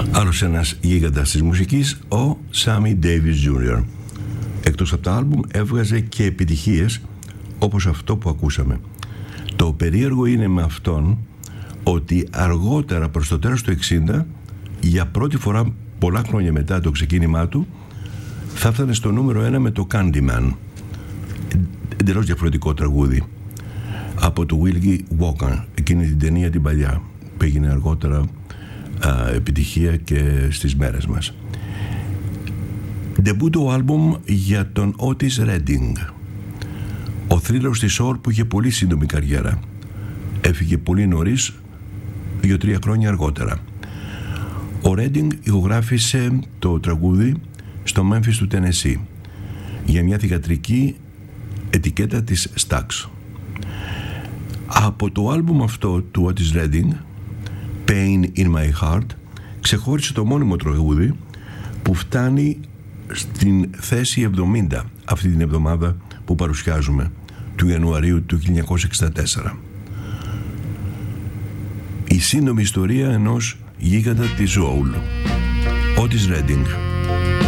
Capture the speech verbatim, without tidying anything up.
Άλλος ένας γίγαντας της μουσικής, ο Sammy Davis τζούνιορ. Εκτός από τα άλμπουμ έβγαζε και επιτυχίες όπως αυτό που ακούσαμε. Το περίεργο είναι με αυτόν ότι αργότερα προς το τέλος του εξήντα, για πρώτη φορά πολλά χρόνια μετά το ξεκίνημά του, θα έφτανε στο νούμερο ένα με το Candyman, εντελώς διαφορετικό τραγούδι από το Willie Walker, εκείνη την ταινία την παλιά που έγινε αργότερα α, επιτυχία και στις μέρες μας. Ντεμπούτο άλμπουμ για τον Otis Redding, ο θρύλος της Soul που είχε πολύ σύντομη καριέρα. Έφυγε πολύ νωρίς, δύο-τρία χρόνια αργότερα. Ο Redding ηχογράφησε το τραγούδι στο Memphis του Tennessee για μια θυγατρική ετικέτα της Stax. Από το άλμπουμ αυτό του Otis Redding, Pain in My Heart, ξεχώρισε το μόνιμο τραγούδι που φτάνει στην θέση εβδομήντα αυτή την εβδομάδα που παρουσιάζουμε, του Ιανουαρίου του χίλια εννιακόσια εξήντα τέσσερα. Η σύντομη ιστορία ενός γίγαντα της Soul, Otis Redding.